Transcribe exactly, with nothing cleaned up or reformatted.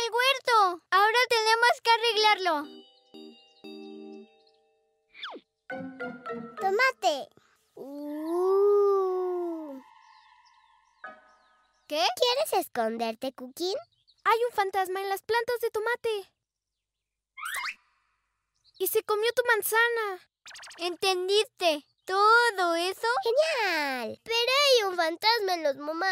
el huerto. Ahora tenemos que arreglarlo. Tomate. Uh. ¿Qué? ¿Quieres esconderte, Cookie? Hay un fantasma en las plantas de tomate. Y se comió tu manzana. ¿Entendiste todo eso? ¡Genial! Pero hay un fantasma en los momates.